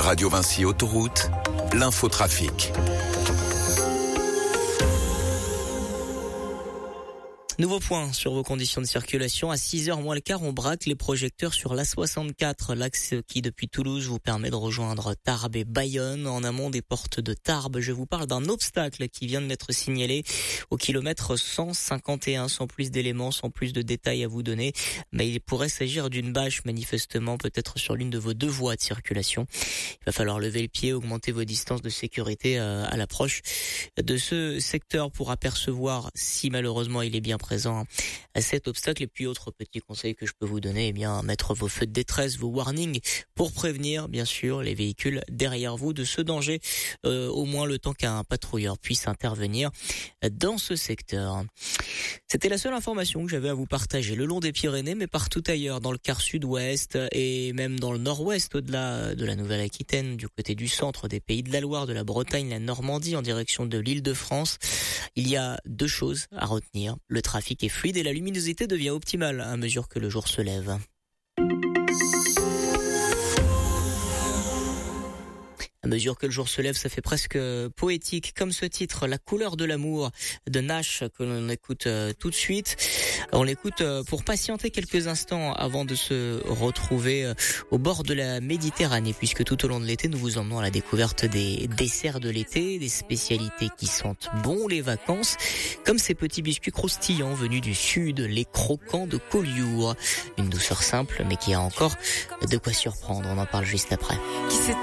Radio Vinci Autoroute, l'infotrafic. Nouveau point sur vos conditions de circulation. À 6h moins le quart, on braque les projecteurs sur l'A64, l'axe qui depuis Toulouse vous permet de rejoindre Tarbes et Bayonne. En amont des portes de Tarbes, je vous parle d'un obstacle qui vient de m'être signalé au kilomètre 151, sans plus d'éléments, sans plus de détails à vous donner. Mais il pourrait s'agir d'une bâche manifestement, peut-être sur l'une de vos deux voies de circulation. Il va falloir lever le pied, augmenter vos distances de sécurité à l'approche de ce secteur pour apercevoir si malheureusement il est bien présent à cet obstacle. Et puis autre petit conseil que je peux vous donner, mettre vos feux de détresse, vos warnings pour prévenir bien sûr les véhicules derrière vous de ce danger, au moins le temps qu'un patrouilleur puisse intervenir dans ce secteur. C'était la seule information que j'avais à vous partager le long des Pyrénées, mais partout ailleurs, dans le quart sud-ouest et même dans le nord-ouest, au-delà de la Nouvelle-Aquitaine, du côté du centre des Pays de la Loire, de la Bretagne, la Normandie, en direction de l'Île-de-France. Il y a deux choses à retenir. Le trafic est fluide et la luminosité devient optimale à mesure que le jour se lève. À mesure que le jour se lève, ça fait presque poétique, comme ce titre, La couleur de l'amour de Nash, que l'on écoute tout de suite. On l'écoute pour patienter quelques instants avant de se retrouver au bord de la Méditerranée, puisque tout au long de l'été, nous vous emmenons à la découverte des desserts de l'été, des spécialités qui sentent bon les vacances, comme ces petits biscuits croustillants venus du sud, les croquants de Collioure. Une douceur simple, mais qui a encore de quoi surprendre. On en parle juste après.